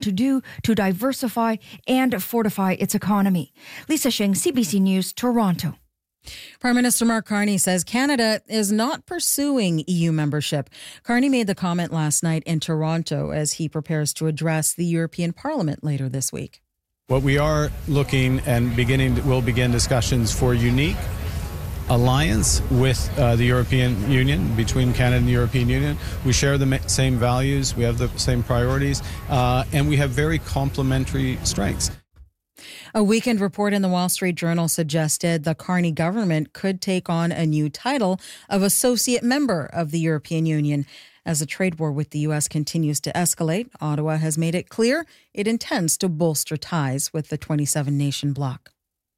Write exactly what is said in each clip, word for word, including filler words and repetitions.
to do to diversify and fortify its economy. Lisa Shing, C B C News, Toronto. Prime Minister Mark Carney says Canada is not pursuing E U membership. Carney made the comment last night in Toronto as he prepares to address the European Parliament later this week. What we are looking and beginning, we'll begin discussions for unique alliance with uh, the European Union, between Canada and the European Union. We share the ma- same values, we have the same priorities, uh, and we have very complementary strengths. A weekend report in the Wall Street Journal suggested the Carney government could take on a new title of associate member of the European Union. As the trade war with the U S continues to escalate, Ottawa has made it clear it intends to bolster ties with the twenty-seven nation bloc.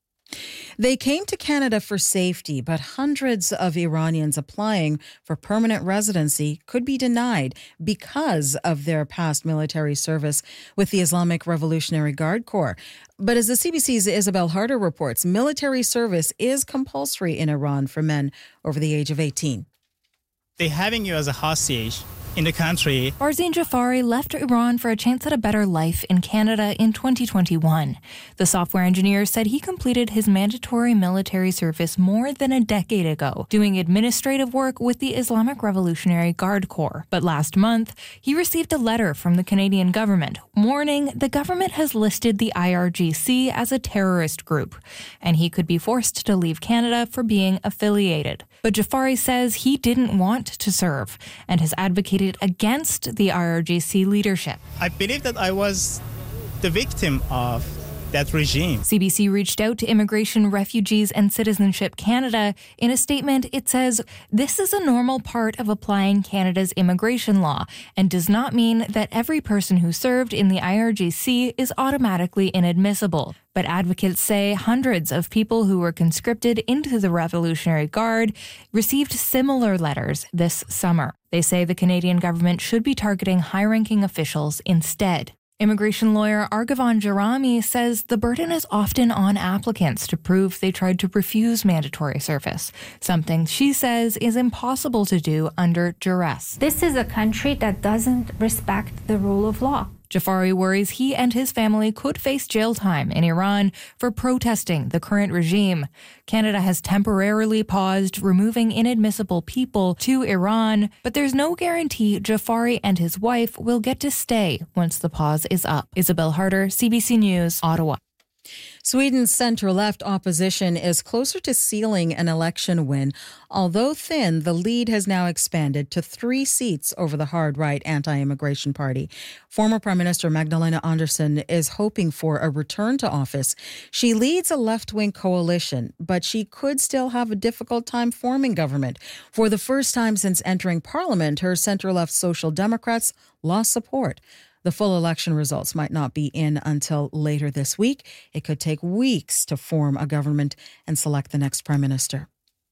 They came to Canada for safety, but hundreds of Iranians applying for permanent residency could be denied because of their past military service with the Islamic Revolutionary Guard Corps. But as the C B C's Isabel Harder reports, military service is compulsory in Iran for men over the age of eighteen. They're having you as a hostage in the country. Farzin Jafari left Iran for a chance at a better life in Canada in twenty twenty-one. The software engineer said he completed his mandatory military service more than a decade ago, doing administrative work with the Islamic Revolutionary Guard Corps. But last month, he received a letter from the Canadian government warning the government has listed the I R G C as a terrorist group, and he could be forced to leave Canada for being affiliated. But Jafari says he didn't want to serve and has advocated against the I R G C leadership. I believe that I was the victim of that regime. C B C reached out to Immigration, Refugees and Citizenship Canada. In a statement, it says, "This is a normal part of applying Canada's immigration law and does not mean that every person who served in the I R G C is automatically inadmissible." But advocates say hundreds of people who were conscripted into the Revolutionary Guard received similar letters this summer. They say the Canadian government should be targeting high-ranking officials instead. Immigration lawyer Argavan Jarami says the burden is often on applicants to prove they tried to refuse mandatory service, something she says is impossible to do under duress. This is a country that doesn't respect the rule of law. Jafari worries he and his family could face jail time in Iran for protesting the current regime. Canada has temporarily paused removing inadmissible people to Iran, but there's no guarantee Jafari and his wife will get to stay once the pause is up. Isabel Harder, C B C News, Ottawa. Sweden's centre-left opposition is closer to sealing an election win. Although thin, the lead has now expanded to three seats over the hard-right anti-immigration party. Former Prime Minister Magdalena Andersson is hoping for a return to office. She leads a left-wing coalition, but she could still have a difficult time forming government. For the first time since entering parliament, her centre-left Social Democrats lost support. The full election results might not be in until later this week. It could take weeks to form a government and select the next prime minister.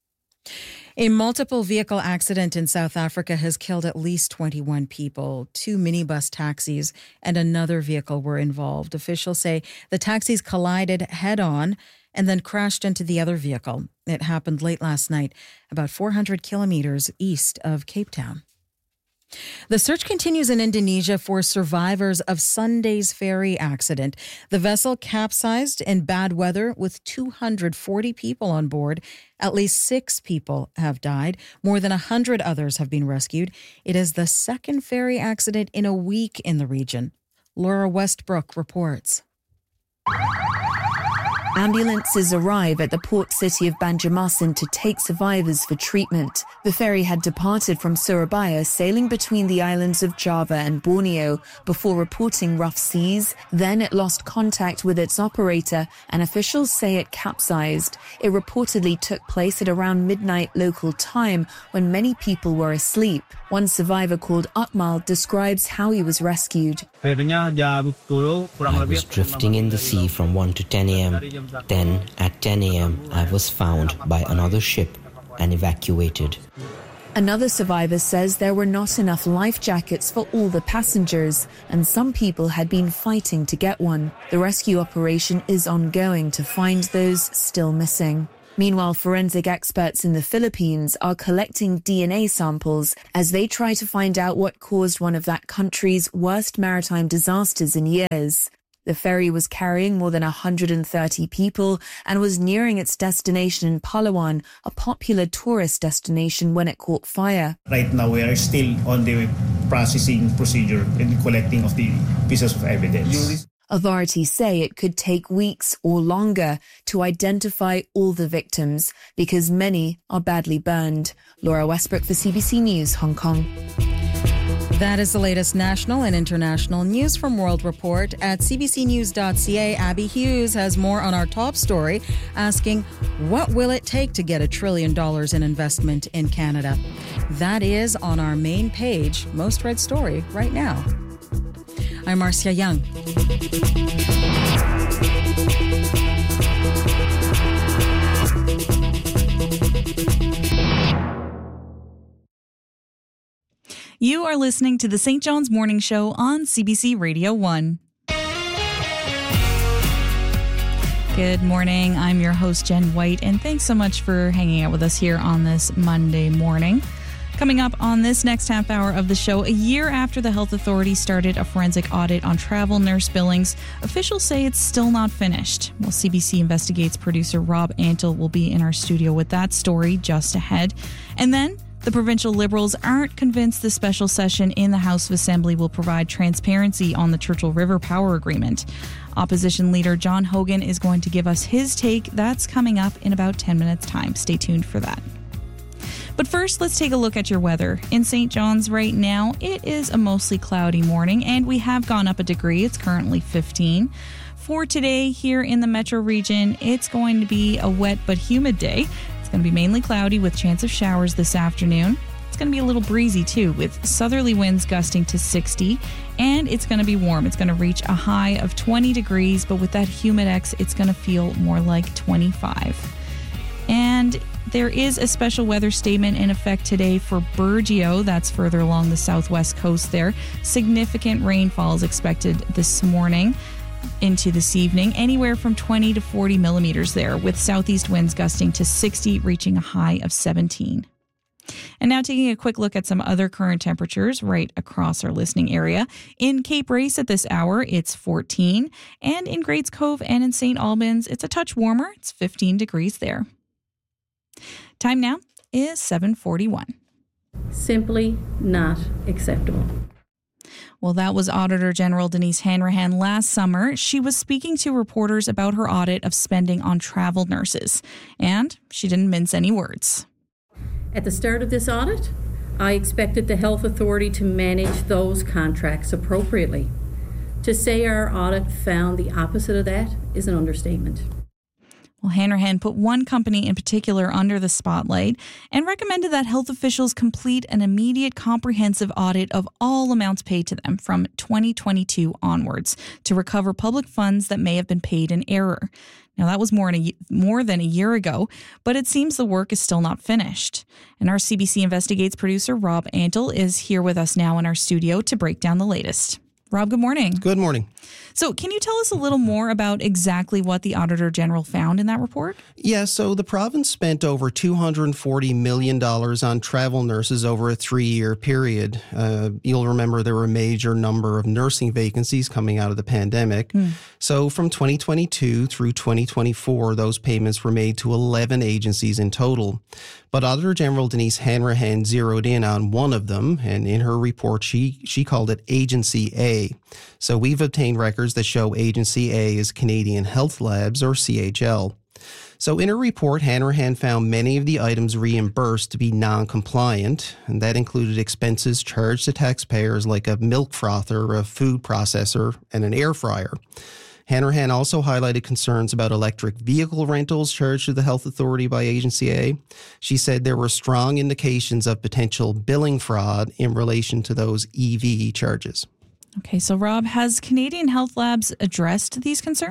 A multiple vehicle accident in South Africa has killed at least twenty-one people. Two minibus taxis and another vehicle were involved. Officials say the taxis collided head-on and then crashed into the other vehicle. It happened late last night, about four hundred kilometers east of Cape Town. The search continues in Indonesia for survivors of Sunday's ferry accident. The vessel capsized in bad weather with two hundred forty people on board. At least six people have died. More than one hundred others have been rescued. It is the second ferry accident in a week in the region. Laura Westbrook reports. Ambulances arrive at the port city of Banjarmasin to take survivors for treatment. The ferry had departed from Surabaya, sailing between the islands of Java and Borneo before reporting rough seas. Then it lost contact with its operator, and officials say it capsized. It reportedly took place at around midnight local time when many people were asleep. One survivor called Akmal describes how he was rescued. I was drifting in the sea from one to ten a.m. Then, at ten a.m., I was found by another ship and evacuated. Another survivor says there were not enough life jackets for all the passengers, and some people had been fighting to get one. The rescue operation is ongoing to find those still missing. Meanwhile, forensic experts in the Philippines are collecting D N A samples as they try to find out what caused one of that country's worst maritime disasters in years. The ferry was carrying more than one hundred thirty people and was nearing its destination in Palawan, a popular tourist destination, when it caught fire. Right now, we are still on the processing procedure and collecting of the pieces of evidence. Authorities say it could take weeks or longer to identify all the victims because many are badly burned. Laura Westbrook for C B C News, Hong Kong. That is the latest national and international news from World Report. At c b c news dot c a, Abby Hughes has more on our top story, asking, what will it take to get a trillion dollars in investment in Canada? That is on our main page, most read story right now. I'm Marcia Young. You are listening to the Saint John's Morning Show on C B C Radio one. Good morning. I'm your host, Jen White, and thanks so much for hanging out with us here on this Monday morning. Coming up on this next half hour of the show, a year after the health authority started a forensic audit on travel nurse billings, officials say it's still not finished. Well, C B C Investigates producer Rob Antle will be in our studio with that story just ahead. And then the provincial Liberals aren't convinced the special session in the House of Assembly will provide transparency on the Churchill River Power Agreement. Opposition leader John Hogan is going to give us his take. That's coming up in about ten minutes' time. Stay tuned for that. But first, let's take a look at your weather. In Saint John's right now, it is a mostly cloudy morning, and we have gone up a degree. It's currently fifteen. For today here in the metro region, it's going to be a wet but humid day. It's going to be mainly cloudy with chance of showers this afternoon. It's going to be a little breezy too, with southerly winds gusting to sixty, and it's going to be warm. It's going to reach a high of twenty degrees, but with that humidex, it's going to feel more like twenty-five. And there is a special weather statement in effect today for Burgeo. That's further along the southwest coast there. Significant rainfall is expected this morning into this evening, anywhere from twenty to forty millimeters there, with southeast winds gusting to sixty, reaching a high of seventeen. And now taking a quick look at some other current temperatures right across our listening area. In Cape Race at this hour, it's fourteen, and in Greats Cove and in Saint Albans, it's a touch warmer. It's fifteen degrees there. Time now is seven forty-one. Simply not acceptable. Well, that was Auditor General Denise Hanrahan last summer. She was speaking to reporters about her audit of spending on travel nurses, and she didn't mince any words. At the start of this audit, I expected the health authority to manage those contracts appropriately. To say our audit found the opposite of that is an understatement. Well, Hanrahan put one company in particular under the spotlight and recommended that health officials complete an immediate comprehensive audit of all amounts paid to them from twenty twenty-two onwards to recover public funds that may have been paid in error. Now, that was more, in a, more than a year ago, but it seems the work is still not finished. And our C B C Investigates producer, Rob Antle, is here with us now in our studio to break down the latest. Rob, good morning. Good morning. So can you tell us a little more about exactly what the Auditor General found in that report? Yeah, so the province spent over two hundred forty million dollars on travel nurses over a three-year period. Uh, you'll remember there were a major number of nursing vacancies coming out of the pandemic. Mm. So from twenty twenty-two through twenty twenty-four, those payments were made to eleven agencies in total. But Auditor General Denise Hanrahan zeroed in on one of them, and in her report, she, she called it Agency A. So we've obtained records that show Agency A is Canadian Health Labs, or C H L. So in her report, Hanrahan found many of the items reimbursed to be non-compliant, and that included expenses charged to taxpayers like a milk frother, a food processor, and an air fryer. Hanrahan also highlighted concerns about electric vehicle rentals charged to the health authority by Agency A. She said there were strong indications of potential billing fraud in relation to those E V charges. Okay, so Rob, has Canadian Health Labs addressed these concerns?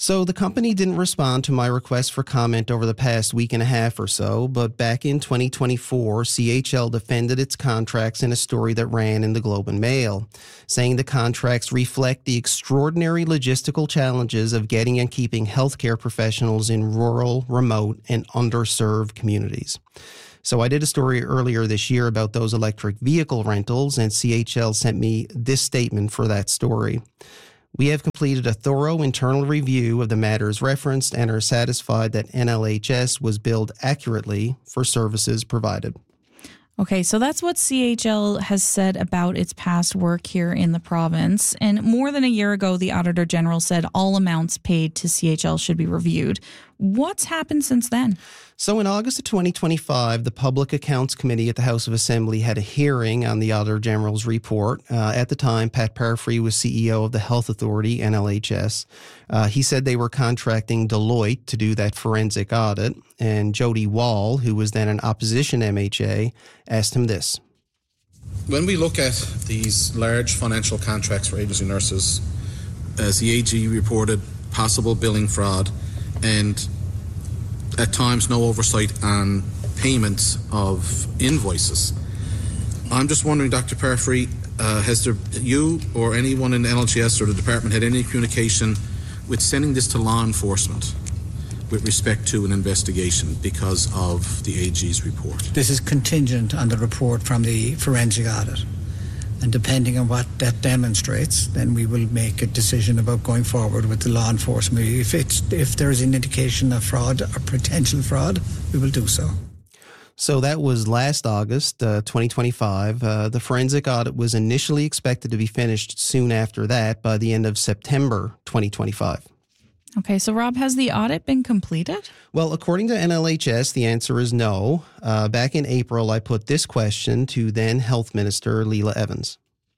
So the company didn't respond to my request for comment over the past week and a half or so, but back in twenty twenty-four, C H L defended its contracts in a story that ran in the Globe and Mail, saying the contracts reflect the extraordinary logistical challenges of getting and keeping healthcare professionals in rural, remote, and underserved communities. So I did a story earlier this year about those electric vehicle rentals, and C H L sent me this statement for that story. We have completed a thorough internal review of the matters referenced and are satisfied that N L H S was billed accurately for services provided. Okay, so that's what C H L has said about its past work here in the province. And more than a year ago, the Auditor General said all amounts paid to C H L should be reviewed. What's happened since then? So in August of twenty twenty-five, the Public Accounts Committee at the House of Assembly had a hearing on the Auditor General's report. Uh, at the time, Pat Parfrey was C E O of the Health Authority, N L H S. Uh, he said they were contracting Deloitte to do that forensic audit. And Jody Wall, who was then an opposition M H A, asked him this. When we look at these large financial contracts for agency nurses, as the A G reported possible billing fraud and at times no oversight on payments of invoices. I'm just wondering, Doctor Parfrey, uh, has there, you or anyone in N L H S or the department had any communication with sending this to law enforcement with respect to an investigation because of the A G's report? This is contingent on the report from the forensic audit. And depending on what that demonstrates, then we will make a decision about going forward with the law enforcement. If it's if there is an indication of fraud or potential fraud, we will do so. So that was last August, uh, twenty twenty-five. Uh, the forensic audit was initially expected to be finished soon after that, by the end of September twenty twenty-five. Okay, so Rob, has the audit been completed? Well, according to N L H S, the answer is no. Uh, back in April, I put this question to then Health Minister Leila Evans.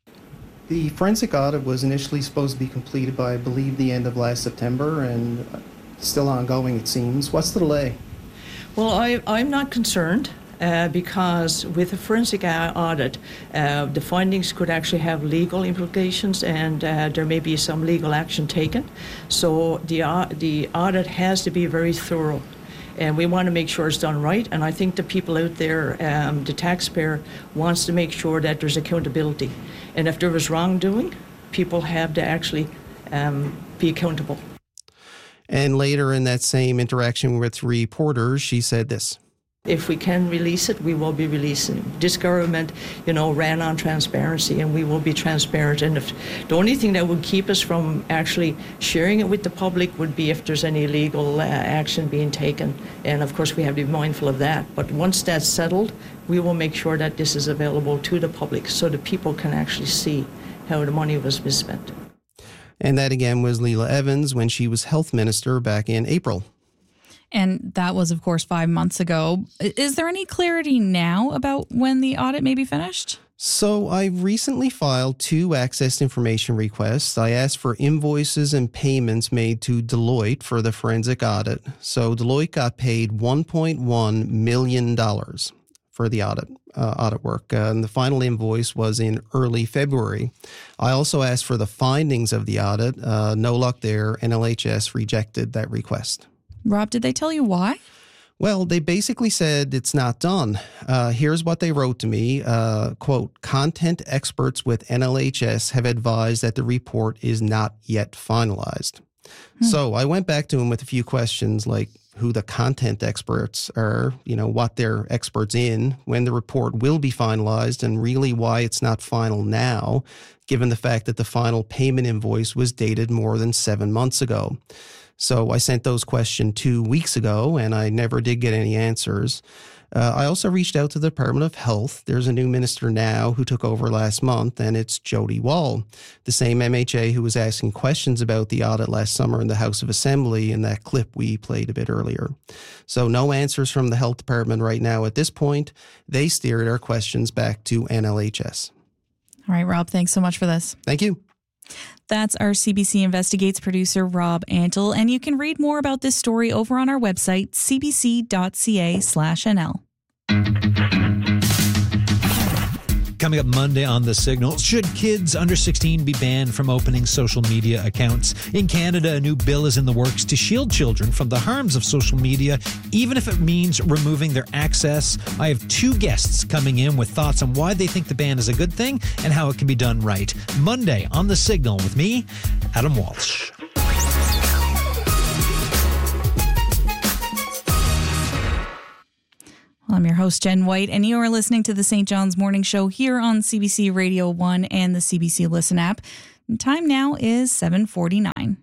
The forensic audit was initially supposed to be completed by, I believe, the end of last September, and still ongoing, it seems. What's the delay? Well, I, I'm not concerned. Uh, because with a forensic audit, uh, the findings could actually have legal implications, and uh, there may be some legal action taken. So the uh, the audit has to be very thorough, and we want to make sure it's done right. And I think the people out there, um, the taxpayer, wants to make sure that there's accountability. And if there was wrongdoing, people have to actually um, be accountable. And later in that same interaction with reporters, she said this. If we can release it, we will be releasing. This government, you know, ran on transparency, and we will be transparent. And if the only thing that would keep us from actually sharing it with the public would be if there's any legal uh, action being taken. And of course, we have to be mindful of that. But once that's settled, we will make sure that this is available to the public so that people can actually see how the money was misspent. And that again was Leila Evans when she was health minister back in April. And that was, of course, five months ago. Is there any clarity now about when the audit may be finished? So I recently filed two access information requests. I asked for invoices and payments made to Deloitte for the forensic audit. So Deloitte got paid one point one million dollars for the audit uh, audit work. Uh, and the final invoice was in early February. I also asked for the findings of the audit. Uh, no luck there. N L H S rejected that request. Rob, did they tell you why? Well, they basically said it's not done. Uh, here's what they wrote to me. Uh, quote, content experts with N L H S have advised that the report is not yet finalized. Hmm. So I went back to them with a few questions like who the content experts are, you know, what they're experts in, when the report will be finalized, and really why it's not final now, given the fact that the final payment invoice was dated more than seven months ago. So I sent those questions two weeks ago, and I never did get any answers. Uh, I also reached out to the Department of Health. There's a new minister now who took over last month, and it's Jody Wall, the same M H A who was asking questions about the audit last summer in the House of Assembly in that clip we played a bit earlier. So no answers from the Health Department right now at this point. They steered our questions back to N L H S. All right, Rob, thanks so much for this. Thank you. That's our C B C Investigates producer, Rob Antle, and you can read more about this story over on our website, cbc.ca slash NL. Coming Coming up Monday on The Signal, should kids under sixteen be banned from opening social media accounts? In Canada, a new bill is in the works to shield children from the harms of social media, even if it means removing their access. I have two guests coming in with thoughts on why they think the ban is a good thing and how it can be done right. Monday on The Signal with me, Adam Walsh. I'm your host, Jen White, and you are listening to the Saint John's Morning Show here on C B C Radio one and the C B C Listen app. And time now is seven forty-nine.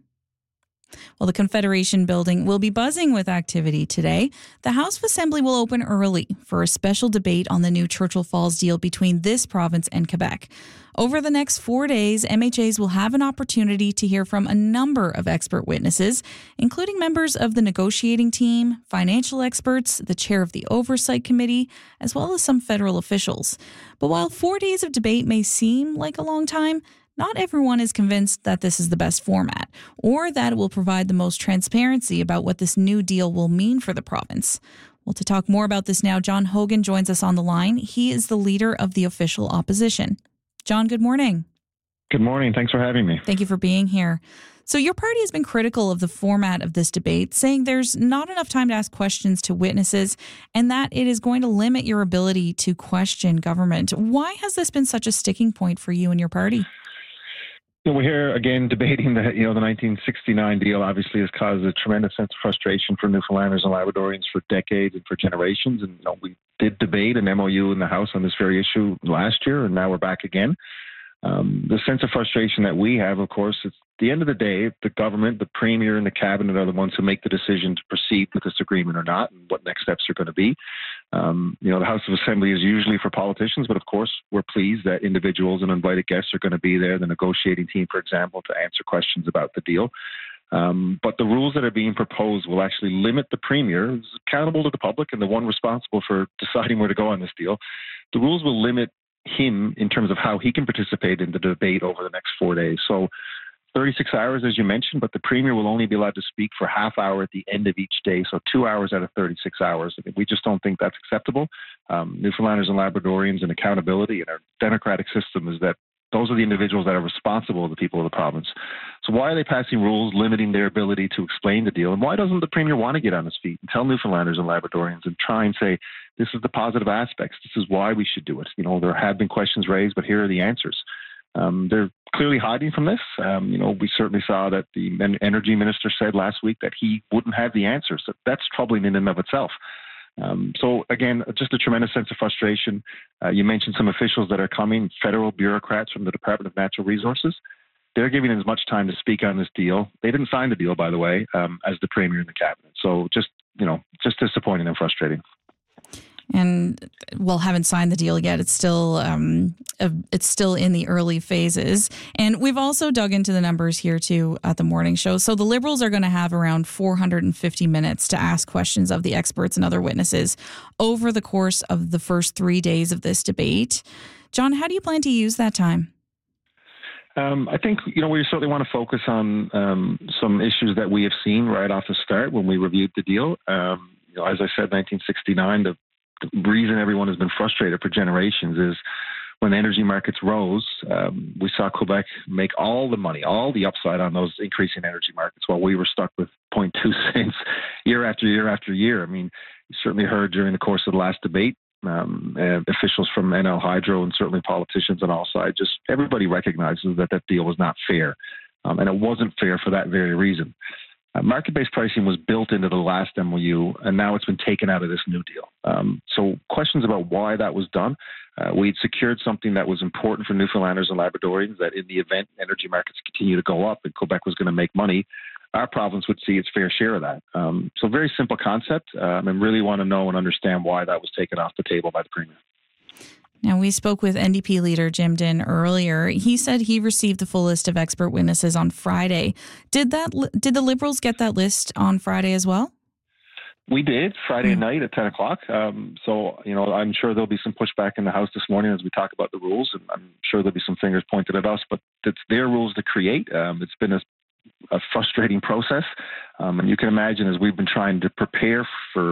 Well, the Confederation Building will be buzzing with activity today. The House of Assembly will open early for a special debate on the new Churchill Falls deal between this province and Quebec. Over the next four days, M H As will have an opportunity to hear from a number of expert witnesses, including members of the negotiating team, financial experts, the chair of the Oversight Committee, as well as some federal officials. But while four days of debate may seem like a long time, not everyone is convinced that this is the best format or that it will provide the most transparency about what this new deal will mean for the province. Well, to talk more about this now, John Hogan joins us on the line. He is the leader of the official opposition. John, good morning. Good morning. Thanks for having me. Thank you for being here. So your party has been critical of the format of this debate, saying there's not enough time to ask questions to witnesses and that it is going to limit your ability to question government. Why has this been such a sticking point for you and your party? You know, we're here again debating the you know the nineteen sixty-nine deal. Obviously, has caused a tremendous sense of frustration for Newfoundlanders and Labradorians for decades and for generations. And you know, we did debate an M O U in the House on this very issue last year, and now we're back again. Um, the sense of frustration that we have, of course, it's at the end of the day, the government, the Premier and the Cabinet are the ones who make the decision to proceed with this agreement or not and what next steps are going to be. Um, you know, the House of Assembly is usually for politicians, but of course, we're pleased that individuals and invited guests are going to be there, the negotiating team, for example, to answer questions about the deal. Um, but the rules that are being proposed will actually limit the Premier, who's accountable to the public and the one responsible for deciding where to go on this deal. The rules will limit him in terms of how he can participate in the debate over the next four days. So thirty-six hours, as you mentioned, but the Premier will only be allowed to speak for half hour at the end of each day, so two hours out of thirty-six hours. I mean, we just don't think that's acceptable. Um, Newfoundlanders and Labradorians and accountability in our democratic system is that those are the individuals that are responsible to the people of the province. So why are they passing rules limiting their ability to explain the deal? And why doesn't the Premier want to get on his feet and tell Newfoundlanders and Labradorians and try and say, this is the positive aspects, this is why we should do it? You know, there have been questions raised, but here are the answers. Um, they're clearly hiding from this. Um, you know, we certainly saw that the Energy Minister said last week that he wouldn't have the answers. So that's troubling in and of itself. Um, so, again, just a tremendous sense of frustration. Uh, you mentioned some officials that are coming, federal bureaucrats from the Department of Natural Resources. They're giving as much time to speak on this deal. They didn't sign the deal, by the way, um, as the Premier and the Cabinet. So just, you know, just disappointing and frustrating. And, well, haven't signed the deal yet. It's still um, uh, it's still in the early phases. And we've also dug into the numbers here, too, at the morning show. So the Liberals are going to have around four hundred fifty minutes to ask questions of the experts and other witnesses over the course of the first three days of this debate. John, how do you plan to use that time? Um, I think, you know, we certainly want to focus on um, some issues that we have seen right off the start when we reviewed the deal. Um, you know, as I said, nineteen sixty-nine, the The reason everyone has been frustrated for generations is when the energy markets rose, um, we saw Quebec make all the money, all the upside on those increasing energy markets while we were stuck with zero point two cents year after year after year. I mean, you certainly heard during the course of the last debate, um, uh, officials from N L Hydro and certainly politicians on all sides, just everybody recognizes that that deal was not fair. Um, and it wasn't fair for that very reason. Uh, market-based pricing was built into the last M O U, and now it's been taken out of this new deal. Um, so questions about why that was done. Uh, we'd secured something that was important for Newfoundlanders and Labradorians, that in the event energy markets continue to go up and Quebec was going to make money, our province would see its fair share of that. Um, so very simple concept, um, and really want to know and understand why that was taken off the table by the Premier. Now, we spoke with N D P leader Jim Dinn earlier. He said he received the full list of expert witnesses on Friday. Did that? Did the Liberals get that list on Friday as well? We did, Friday mm-hmm. night at ten o'clock. Um, so, you know, I'm sure there'll be some pushback in the House this morning as we talk about the rules. And I'm sure there'll be some fingers pointed at us, but it's their rules to create. Um, it's been a, a frustrating process. Um, and you can imagine as we've been trying to prepare for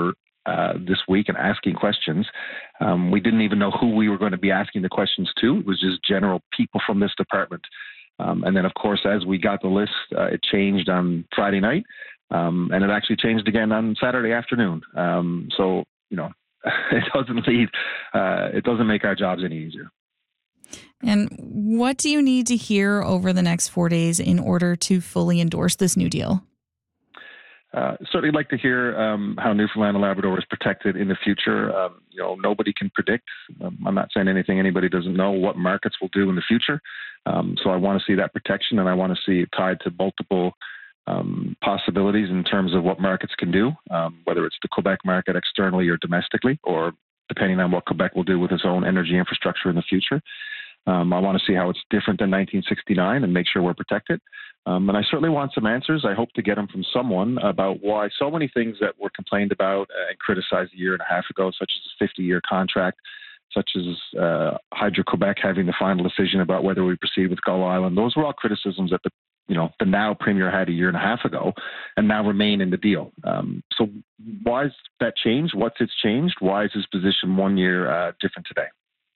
uh, this week and asking questions. Um, we didn't even know who we were going to be asking the questions to. It was just general people from this department. Um, and then, of course, as we got the list, uh, it changed on Friday night, um, and it actually changed again on Saturday afternoon. Um, so, you know, it doesn't leave, uh, it doesn't make our jobs any easier. And what do you need to hear over the next four days in order to fully endorse this new deal? Uh, certainly like to hear um, how Newfoundland and Labrador is protected in the future. Um, you know, nobody can predict. Um, I'm not saying anything anybody doesn't know what markets will do in the future. Um, so I want to see that protection, and I want to see it tied to multiple um, possibilities in terms of what markets can do, um, whether it's the Quebec market externally or domestically, or depending on what Quebec will do with its own energy infrastructure in the future. Um, I want to see how it's different than nineteen sixty-nine and make sure we're protected. Um, and I certainly want some answers. I hope to get them from someone about why so many things that were complained about and criticized a year and a half ago, such as a fifty-year contract, such as uh, Hydro-Quebec having the final decision about whether we proceed with Gull Island. Those were all criticisms that the you know the now Premier had a year and a half ago and now remain in the deal. Um, so why is that changed? What's its changed? Why is his position one year uh, different today?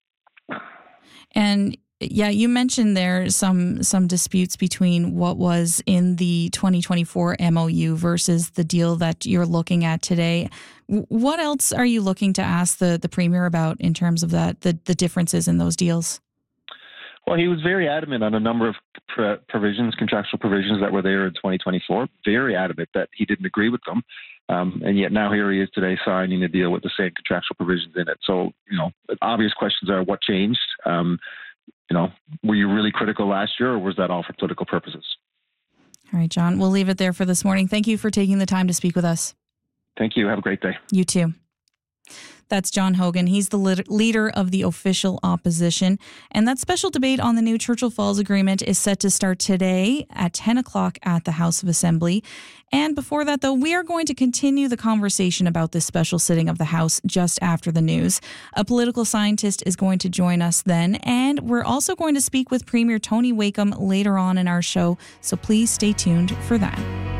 And yeah, you mentioned there some some disputes between what was in the twenty twenty-four M O U versus the deal that you're looking at today. What else are you looking to ask the, the Premier about in terms of that, the, the differences in those deals? Well, he was very adamant on a number of pr- provisions, contractual provisions that were there in twenty twenty-four, very adamant that he didn't agree with them. Um, and yet now here he is today signing a deal with the same contractual provisions in it. So, you know, obvious questions are what changed? Um, you know, were you really critical last year, or was that all for political purposes? All right, John, we'll leave it there for this morning. Thank you for taking the time to speak with us. Thank you. Have a great day. You too. That's John Hogan. He's the leader of the official opposition. And that special debate on the new Churchill Falls Agreement is set to start today at ten o'clock at the House of Assembly. And before that, though, we are going to continue the conversation about this special sitting of the House just after the news. A political scientist is going to join us then. And we're also going to speak with Premier Tony Wakeham later on in our show. So please stay tuned for that.